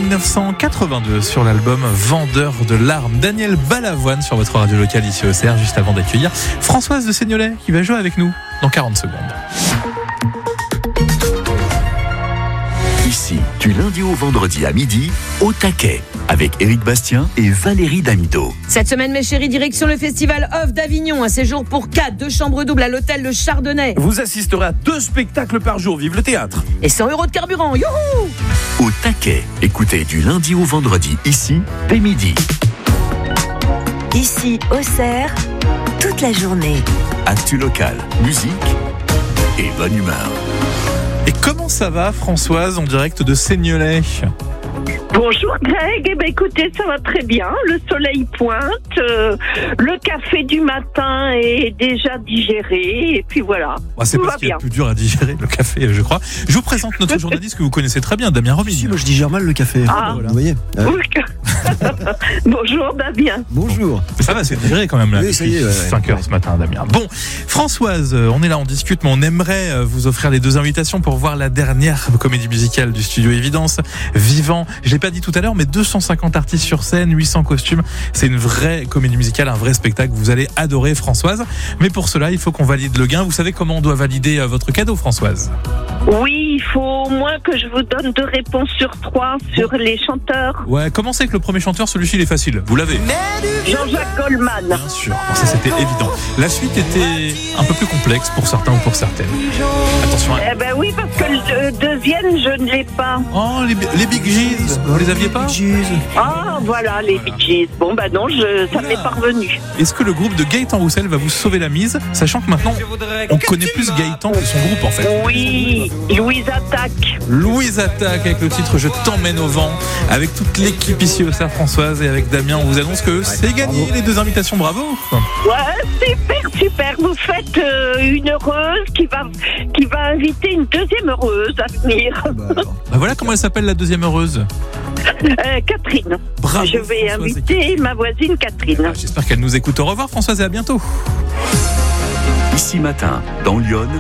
1982 sur l'album Vendeur de larmes. Daniel Balavoine sur votre radio locale ici au CR, juste avant d'accueillir Françoise de Seignelay qui va jouer avec nous dans 40 secondes. Ici, du lundi au vendredi à midi, au taquet, avec Éric Bastien et Valérie Damido. Cette semaine, mes chéris, direction le Festival Off d'Avignon. Un séjour pour 4, 2 chambres doubles à l'hôtel Le Chardonnay. Vous assisterez à 2 spectacles par jour. Vive le théâtre. Et 100 € de carburant. Youhou! Au taquet, écoutez du lundi au vendredi, ici, dès midi. Ici, au CR, toute la journée. Actu local, musique et bonne humeur. Et comment ça va, Françoise, en direct de Seignelay ? Bonjour Greg, eh ben écoutez, ça va très bien, le soleil pointe, le café du matin est déjà digéré, et puis voilà, c'est tout pas va ce qui est bien. le plus dur à digérer, le café, je crois. Je vous présente notre journaliste que vous connaissez très bien, Damien Robin. Si, moi je digère mal le café. Ah. Vous voyez. Bonjour Damien. Bonjour. Ça va, c'est digéré quand même là. Oui, ça y est, ouais. 5h ce matin, Damien. Bon, Françoise, on est là, on discute, mais on aimerait vous offrir les 2 invitations pour voir la dernière comédie musicale du Studio Évidence, Vivant. Je l'ai pas dit tout à l'heure, mais 250 artistes sur scène, 800 costumes. C'est une vraie comédie musicale, un vrai spectacle. Vous allez adorer, Françoise. Mais pour cela, il faut qu'on valide le gain. Vous savez comment on doit valider votre cadeau, Françoise ? Oui, il faut au moins que je vous donne 2 réponses sur 3 sur les chanteurs. Ouais, commencez avec le premier chanteur, celui-ci il est facile. Vous l'avez ? Jean-Jacques Goldman. Bien sûr, ça c'était évident. La suite était un peu plus complexe pour certains ou pour certaines. Attention. Eh ben oui, parce que le deuxième, je ne l'ai pas. Oh, les Big Gees, vous les aviez pas ? Ah, voilà, les Bee Gees. Bon, bah non, ça m'est parvenu. Est-ce que le groupe de Gaëtan Roussel va vous sauver la mise, sachant que maintenant, on connaît plus Gaëtan que son groupe en fait. Oui, Louise Attaque. Louise Attaque avec le titre Je t'emmène au vent, avec toute l'équipe ici au CR, Françoise, et avec Damien, on vous annonce que c'est gagné, les 2 invitations, bravo. Ouais, super. Vous faites une heureuse qui va inviter une deuxième heureuse à venir. Bah voilà comment elle s'appelle, la deuxième heureuse. Catherine. Bravo, Je vais Françoise, inviter ma voisine Catherine. J'espère qu'elle nous écoute. Au revoir Françoise et à bientôt. Ici matin, dans Lyon,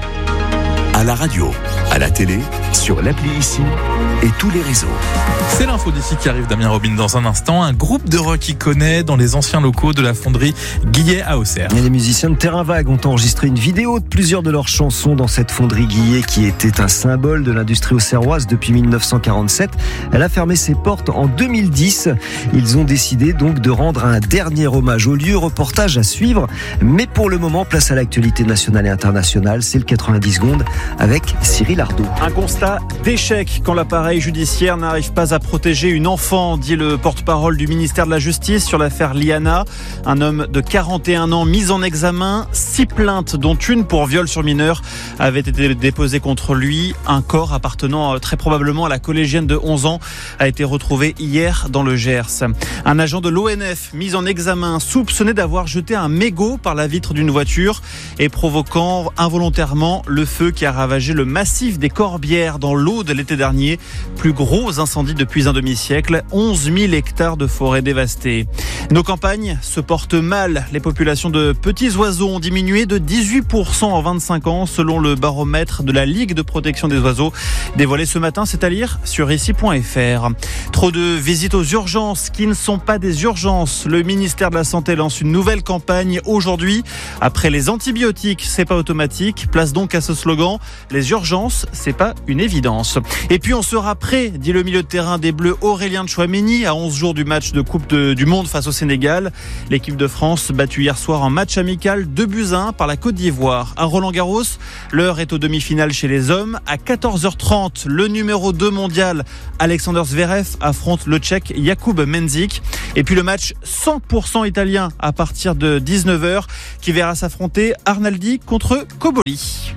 à la radio, à la télé, sur l'appli Ici et tous les réseaux. C'est l'info d'ici qui arrive, Damien Robin, dans un instant. Un groupe de rock iconais dans les anciens locaux de la fonderie Guillet à Auxerre. Et les musiciens de Terrain Vague ont enregistré une vidéo de plusieurs de leurs chansons dans cette fonderie Guillet qui était un symbole de l'industrie auxerroise depuis 1947. Elle a fermé ses portes en 2010. Ils ont décidé donc de rendre un dernier hommage au lieu. Reportage à suivre. Mais pour le moment, place à l'actualité nationale et internationale. C'est le 90 secondes avec Cyril Ardo. Un constat d'échec quand l'appareil judiciaire n'arrive pas à protéger une enfant, dit le porte-parole du ministère de la Justice sur l'affaire Liana. Un homme de 41 ans mis en examen, 6 plaintes dont une pour viol sur mineur avait été déposée contre lui. Un corps appartenant très probablement à la collégienne de 11 ans a été retrouvé hier dans le Gers. Un agent de l'ONF mis en examen, soupçonné d'avoir jeté un mégot par la vitre d'une voiture et provoquant involontairement le feu qui a ravagé le massif des Corbières dans l'Aude l'été dernier. Plus gros incendie depuis un demi-siècle, 11 000 hectares de forêt dévastés. Nos campagnes se portent mal. Les populations de petits oiseaux ont diminué de 18% en 25 ans selon le baromètre de la Ligue de protection des oiseaux. Dévoilé ce matin, c'est à lire sur ici.fr. Trop de visites aux urgences qui ne sont pas des urgences. Le ministère de la Santé lance une nouvelle campagne aujourd'hui. Après les antibiotiques, c'est pas automatique. Place donc à ce slogan. Les urgences, c'est pas une évidence. Et puis on sera prêt, dit le milieu de terrain des Bleus Aurélien Tchouaméni à 11 jours du match de Coupe du Monde face au Sénégal. L'équipe de France battue hier soir en match amical 2-1 par la Côte d'Ivoire. À Roland-Garros, l'heure est aux demi-finales chez les hommes. À 14h30, le numéro 2 mondial Alexander Zverev affronte le Tchèque Jakub Mensik. Et puis le match 100% italien à partir de 19h qui verra s'affronter Arnaldi contre Koboli.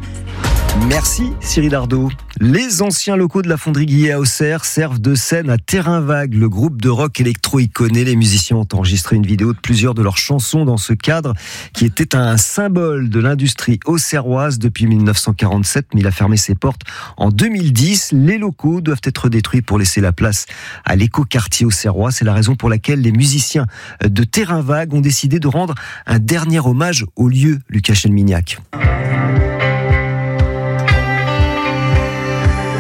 Merci Cyril Ardo. Les anciens locaux de la fonderie Guillet à Auxerre servent de scène à Terrain Vague, le groupe de rock électro iconé. Les musiciens ont enregistré une vidéo de plusieurs de leurs chansons dans ce cadre qui était un symbole de l'industrie auxerroise depuis 1947, mais il a fermé ses portes en 2010. Les locaux doivent être détruits pour laisser la place à l'écoquartier auxerrois. C'est la raison pour laquelle les musiciens de Terrain Vague ont décidé de rendre un dernier hommage au lieu, Lucas Chelmignac.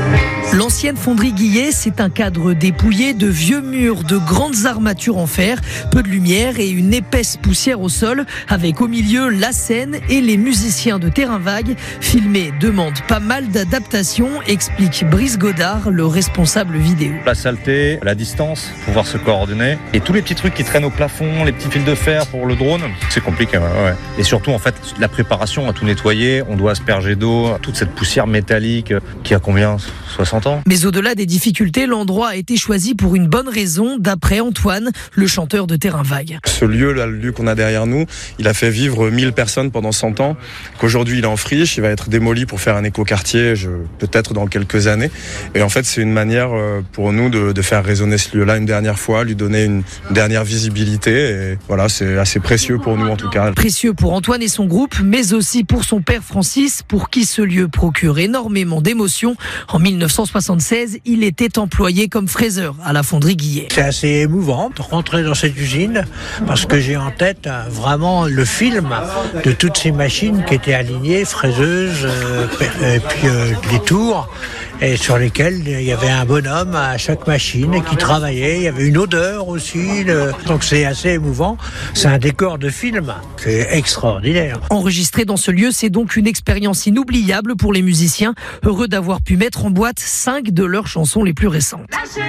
L'ancienne fonderie Guillet, c'est un cadre dépouillé de vieux murs, de grandes armatures en fer, peu de lumière et une épaisse poussière au sol, avec au milieu la scène et les musiciens de Terrain Vague. Filmer demande pas mal d'adaptation, explique Brice Godard, le responsable vidéo. La saleté, la distance, pouvoir se coordonner et tous les petits trucs qui traînent au plafond, les petits fils de fer pour le drone, c'est compliqué. Ouais. Et surtout en fait la préparation à tout nettoyer, on doit asperger d'eau, toute cette poussière métallique qui a combien 60 ans. Mais au-delà des difficultés, l'endroit a été choisi pour une bonne raison, d'après Antoine, le chanteur de Terrain Vague. Ce lieu, là, le lieu qu'on a derrière nous, il a fait vivre 1000 personnes pendant 100 ans, qu'aujourd'hui il est en friche, il va être démoli pour faire un écoquartier, peut-être dans quelques années. Et en fait, c'est une manière pour nous de faire résonner ce lieu-là une dernière fois, lui donner une dernière visibilité. Et voilà, c'est assez précieux pour nous en tout cas. Précieux pour Antoine et son groupe, mais aussi pour son père Francis, pour qui ce lieu procure énormément d'émotions. En 1976, il était employé comme fraiseur à la fonderie Guillet. C'est assez émouvant de rentrer dans cette usine parce que j'ai en tête vraiment le film de toutes ces machines qui étaient alignées, fraiseuses, et puis les tours, et sur lesquelles il y avait un bonhomme à chaque machine et qui travaillait. Il y avait une odeur aussi, donc c'est assez émouvant. C'est un décor de film qui est extraordinaire. Enregistrer dans ce lieu, c'est donc une expérience inoubliable pour les musiciens, heureux d'avoir pu mettre en boîte 5 de leurs chansons les plus récentes.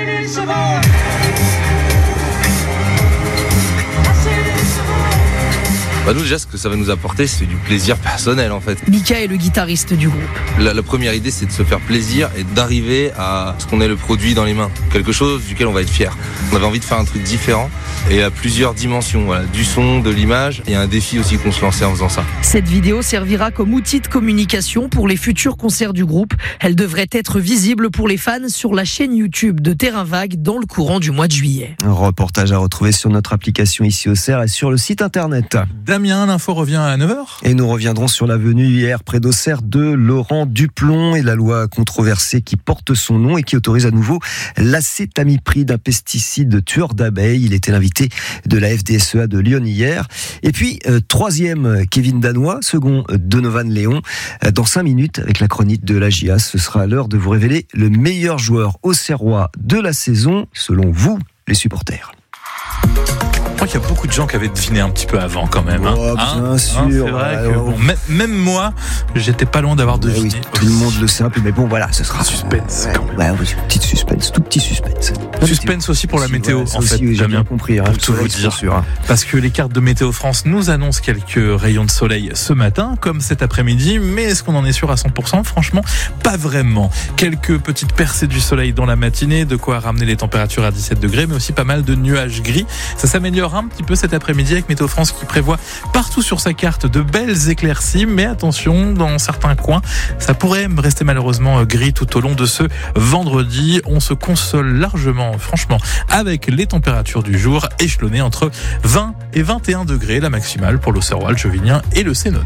Nous déjà ce que ça va nous apporter c'est du plaisir personnel en fait. Mika est le guitariste du groupe. La première idée c'est de se faire plaisir et d'arriver à ce qu'on ait le produit dans les mains. Quelque chose duquel on va être fier. On avait envie de faire un truc différent et à plusieurs dimensions, du son, de l'image et un défi aussi qu'on se lançait en faisant ça. Cette vidéo servira comme outil de communication pour les futurs concerts du groupe. Elle devrait être visible pour les fans sur la chaîne YouTube de Terrain Vague dans le courant du mois de juillet. Un reportage à retrouver sur notre application ici au CERF et sur le site internet. Damien, l'info revient à 9h. Et nous reviendrons sur l'avenue hier près d'Auxerre de Laurent Duplon et la loi controversée qui porte son nom et qui autorise à nouveau l'acétamipride, un pesticide tueur d'abeilles. Il était l'invité de la FDSEA de Lyon hier. Et puis, troisième, Kevin Danois, second, Donovan Léon. Dans 5 minutes, avec la chronique de la GIA, ce sera l'heure de vous révéler le meilleur joueur auxerrois de la saison, selon vous, les supporters. Je crois qu'il y a beaucoup de gens qui avaient deviné un petit peu avant quand même. Bien sûr. C'est vrai que bon, même moi, j'étais pas loin d'avoir deviné. Oui, tout le monde le sait un peu, mais bon voilà, ce sera suspense. Petit suspense, tout petit suspense. Suspense aussi pour la météo, en fait. J'ai bien compris. Pour tout vous dire. Parce que les cartes de Météo France nous annoncent quelques rayons de soleil ce matin, comme cet après-midi. Mais est-ce qu'on en est sûr à 100%? Franchement, pas vraiment. Quelques petites percées du soleil dans la matinée, de quoi ramener les températures à 17 degrés, mais aussi pas mal de nuages gris. Ça s'améliore un petit peu cet après-midi avec Météo France qui prévoit partout sur sa carte de belles éclaircies, mais attention, dans certains coins, ça pourrait rester malheureusement gris tout au long de ce vendredi. On se console largement, franchement, avec les températures du jour échelonnées entre 20 et 21 degrés, la maximale pour l'Auxerrois, le Jovinien et le Sénonais.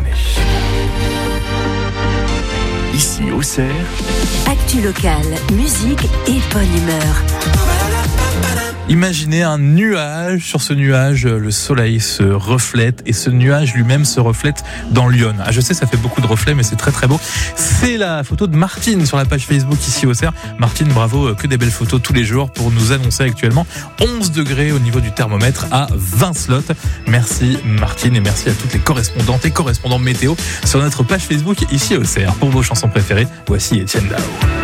Ici Auxerre, actu locale, musique et bonne humeur. Imaginez un nuage. Sur ce nuage, le soleil se reflète et ce nuage lui-même se reflète dans Lyon. Je sais, ça fait beaucoup de reflets, mais c'est très très beau. C'est la photo de Martine sur la page Facebook ici au CERF. Martine, bravo, que des belles photos tous les jours pour nous annoncer actuellement 11 degrés au niveau du thermomètre à 20 slots. Merci Martine et merci à toutes les correspondantes et correspondants météo sur notre page Facebook ici au CERF. Pour vos chansons préférées, voici Etienne Dao.